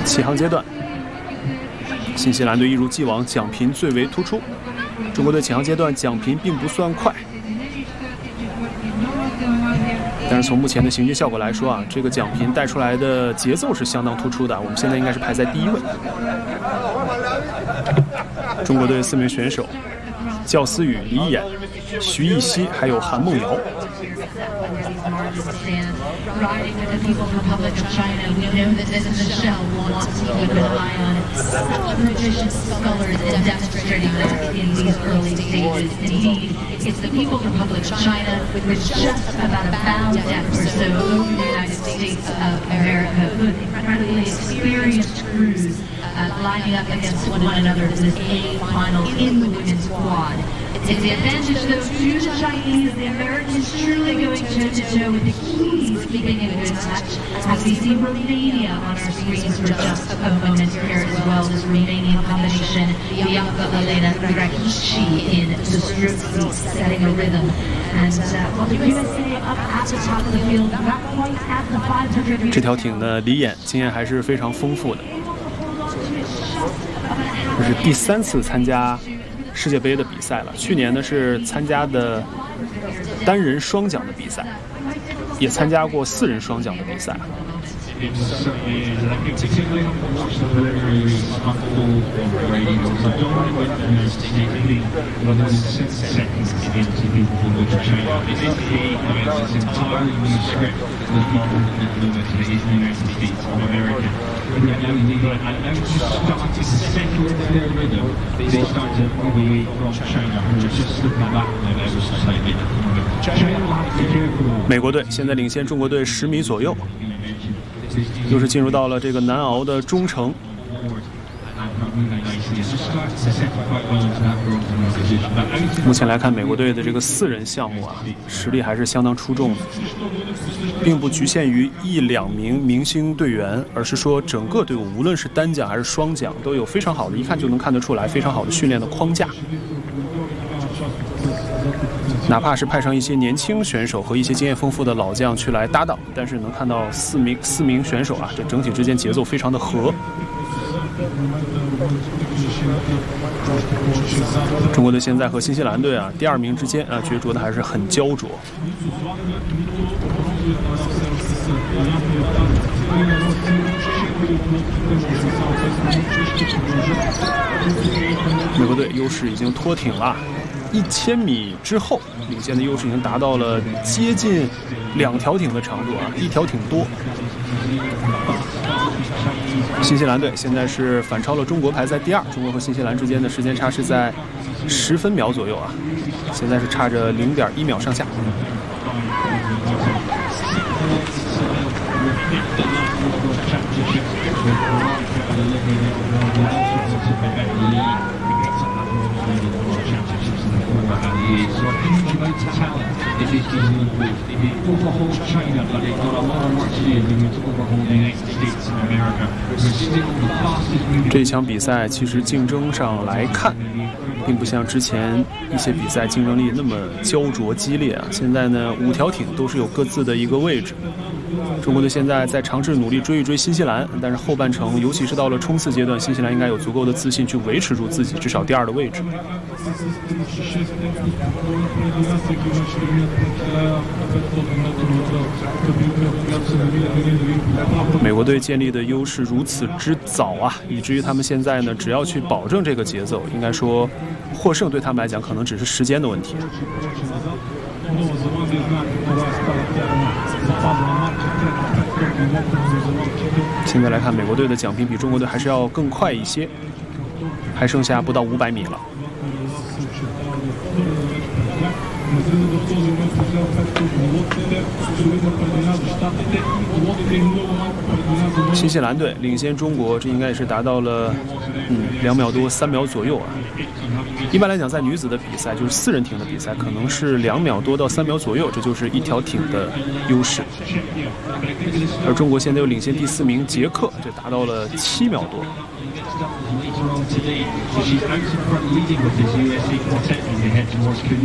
起航阶段，新西兰队一如既往奖品最为突出。中国队起航阶段奖品并不算快，但是从目前的行军效果来说啊，这个奖品带出来的节奏是相当突出的。我们现在应该是排在第1位。中国队4名选手：教思雨、李衍、徐艺熙，还有韩梦瑶。 Riding with the People's Republic of China, we know that this shell wants to keep an eye on such prodigious scholars and demonstrating that in these early stages. Indeed, it's the People's Republic of China with just about a bound deck or so over the United States of America, with incredibly experienced crews lining up against one another for this A final in the women's quad. It's the advantage, though, to the Chinese. The Americans truly going toe-to-toe with the keys, keeping in good touch. As we see Romania on our screens for just a moment here, as well as Romanian combination Bianca Elena Dragici in the stroke seat, setting a rhythm. And well, the USA up at the top of the field, not quite at the 500. 这条艇呢，李衍经验还是非常丰富的。这是第3次参加世界杯的比赛了，去年呢是参加的单人双桨的比赛，也参加过4人双桨的比赛。美国队现在领先中国队10米左右，又是进入到了这个难熬的中程。目前来看，美国队的这个4人项目啊，实力还是相当出众的，并不局限于1、2名明星队员，而是说整个队伍无论是单桨还是双桨，都有非常好的，一看就能看得出来非常好的训练的框架。哪怕是派上一些年轻选手和一些经验丰富的老将去来搭档，但是能看到四名选手啊，这整体之间节奏非常的合。中国队现在和新西兰队啊第2名之间啊角逐的还是很焦灼。美国队优势已经拖挺了，1000米之后领先的优势已经达到了接近2条艇的长度啊，1条艇多。新西兰队现在是反超了中国，排在第2。中国和新西兰之间的时间差是在10分秒左右啊，现在是差着0.1秒上下。这一场比赛其实竞争上来看，并不像之前一些比赛竞争力那么焦灼激烈啊。现在呢，5条艇都是有各自的一个位置。中国队现在在尝试努力追一追新西兰，但是后半程，尤其是到了冲刺阶段，新西兰应该有足够的自信去维持住自己至少第2的位置。美国队建立的优势如此之早啊，以至于他们现在呢，只要去保证这个节奏，应该说获胜对他们来讲可能只是时间的问题。现在来看，美国队的奖评比中国队还是要更快一些，还剩下不到500米了。新西兰队领先中国，这应该也是达到了2秒多、3秒左右啊。一般来讲，在女子的比赛，就是4人艇的比赛，可能是2秒多到3秒左右，这就是1条艇的优势。而中国现在又领先第4名捷克，这达到了7秒多。